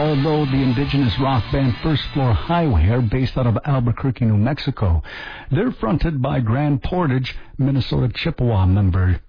Although the indigenous rock band First Floor Highway are based out of Albuquerque, New Mexico, they're fronted by Grand Portage, Minnesota Chippewa member